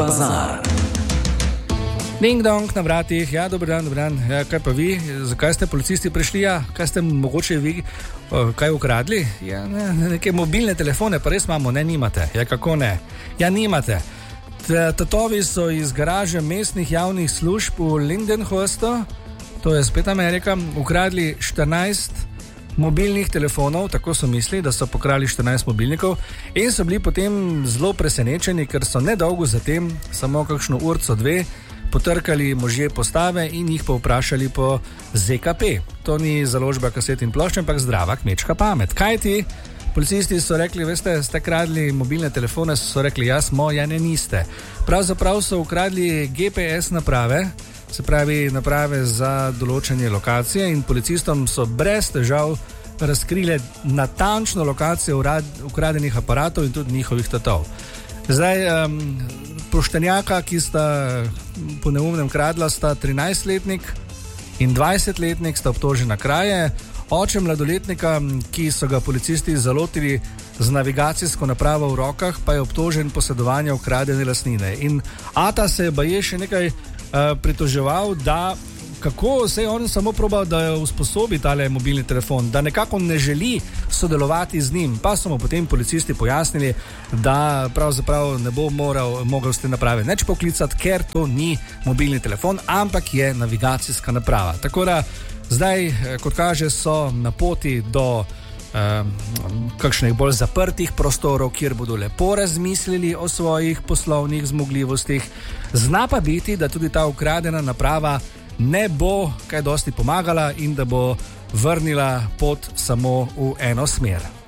Bazar. Ding dong na vratih, ja, dober dan. Ja, kaj pa vi, zakaj ste policisti prišli, ja, kaj ste mogoče vi, kaj ukradli? Ja, neke mobilne telefone, pa res imamo, ne, nimate, ja, kako ne? Ja, nimate. Tatovi so iz garaže mestnih javnih služb v Lindenhurstu, to je spet Amerika, ukradli 14 mobilnih telefonov, tako so mislili, da so pokrali 14 mobilnikov in so bili potem zelo presenečeni, ker so nedolgo zatem, samo kakšno urco dve, potrkali možje postave in jih pa vprašali po ZKP. To ni založba kaset in plošč, ampak zdrava kmečka pamet. Kaj ti? Policisti so rekli, veste, ste kradli mobilne telefone, so rekli, ja smo, ja ne niste. Pravzaprav so ukradli GPS naprave, se pravi naprave za določanje lokacije in policistom so brez težav razkrile natančno lokacijo ukradenih aparatov in tudi njihovih tatov. Zdaj, poštenjaka, ki sta po neumnem kradla, sta 13-letnik in 20-letnik, sta obtožena kraje. Oče mladoletnika, ki so ga policisti zalotili z navigacijsko napravo v rokah, pa je obtožen posedovanja ukradene lastnine. In ata se je baje še nekaj pritoževal, da kako se je on samo probal, da jo usposobi tale mobilni telefon, da nekako ne želi sodelovati z njim. Pa so mu potem policisti pojasnili, da pravzaprav ne bo mogel z te naprave neč poklicati, ker to ni mobilni telefon, ampak je navigacijska naprava. Tako da zdaj, kot kaže, so na poti do kakšnih bolj zaprtih prostorov, kjer bodo lepo razmislili o svojih poslovnih zmogljivostih. Zna pa biti, da tudi ta ukradena naprava ne bo kaj dosti pomagala in da bo vrnila pot samo v eno smer.